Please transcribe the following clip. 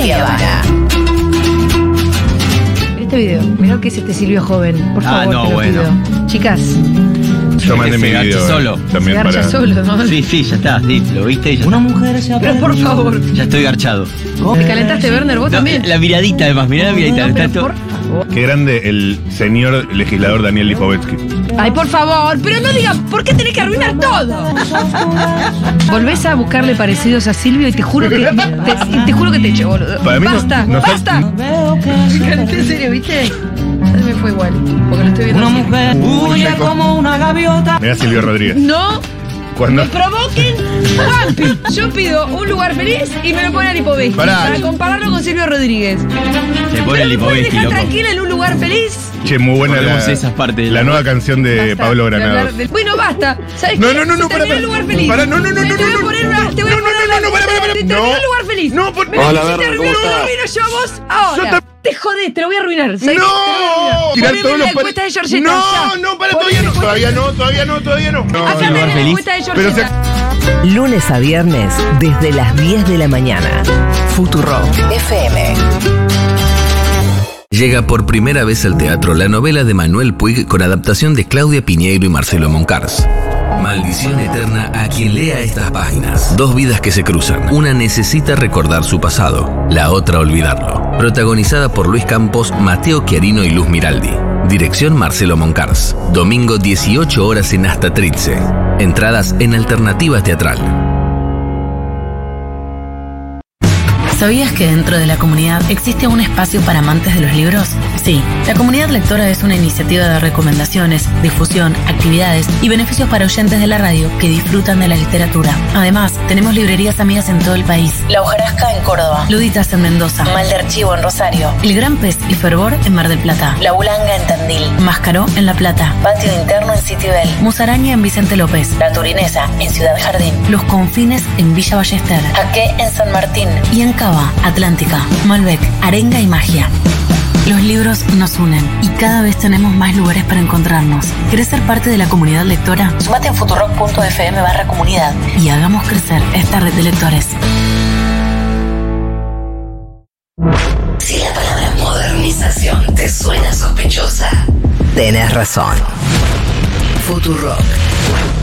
Media Vara. Este video, mirá que es este Silvio joven. Por favor, no, te lo bueno. pido. Chicas, Yo mandé mi Se garcha video solo. también se garcha para... solo, ¿no? Sí, ya está, sí, lo viste y ya está. Pero por favor. Ya estoy garchado. ¿Te calentaste, Werner? ¿Vos No, también? la miradita además, mirá la miradita. No, está pero todo- por favor. Qué grande el señor legislador Daniel Lipovetsky. Ay, por favor, pero no digas, ¿por qué tenés que arruinar todo? Volvés a buscarle parecidos a Silvio y te juro que te echo, boludo. Para mí no- Basta, no sé- basta. Me calenté en serio, ¿viste? Ya me fue igual, porque lo estoy viendo. Una así. mujer huye como una gaviota. Mirá Silvio Rodríguez. No Cuando... me provoquen, Juanpi. Yo pido un lugar feliz y me lo ponen a Lipovetsky Pará. para compararlo con Silvio Rodríguez. Se pone el ¿Me pueden Lipovetsky, dejar loco. tranquila en un lugar feliz? Che, muy buena Volvemos a esas partes de la la- nueva canción de Basta Pablo de Granados. hablar del- Bueno, basta. ¿Sabes No, qué? no, no, no, Se terminó pará, el lugar feliz. pará, no, no, no, Te no, voy a no, poner no, una. Te voy a no, poner no, no, pará, pará, Te no. terminó el lugar feliz. No, por- Me Hola, dijiste Werner, arruinar, ¿cómo te estás? arruino yo a vos ahora. Yo Te jodés, te lo voy a arruinar. ¿Sabes? ¡No! Tirar Tirar todos la los encuesta de Georgette. No, ya. no, para, Poneme todavía no, la todavía no, todavía no, todavía no. No, Acá no. tenés la feliz. encuesta de Pero Georgette. Lunes a viernes desde las 10 de la mañana. Futurock FM. Llega por primera vez al teatro la novela de Manuel Puig con adaptación de Claudia Piñeiro y Marcelo Moncars. Maldición eterna a quien lea estas páginas. Dos vidas que se cruzan. Una necesita recordar su pasado, la otra olvidarlo. Protagonizada por Luis Campos, Mateo Chiarino y Luz Miraldi. Dirección Marcelo Moncars. Domingo 18 horas en Astatrice. Entradas en Alternativa Teatral. ¿Sabías que dentro de la comunidad existe un espacio para amantes de los libros? Sí, la Comunidad Lectora es una iniciativa de recomendaciones, difusión, actividades y beneficios para oyentes de la radio que disfrutan de la literatura. Además, tenemos librerías amigas en todo el país. La Hojarasca en Córdoba, Luditas en Mendoza, Mal de Archivo en Rosario, El Gran Pez y Fervor en Mar del Plata, La Bulanga en Tandil, Mascaró en La Plata, Patio Interno en Citibel, Musaraña en Vicente López, La Turinesa en Ciudad Jardín, Los Confines en Villa Ballester, Jaque en San Martín y en Cava, Atlántica, Malbec, Arenga y Magia. Los libros nos unen y cada vez tenemos más lugares para encontrarnos. ¿Querés ser parte de la comunidad lectora? Sumate en futurock.fm/comunidad y hagamos crecer esta red de lectores. Si la palabra modernización te suena sospechosa, tenés razón. Futurock.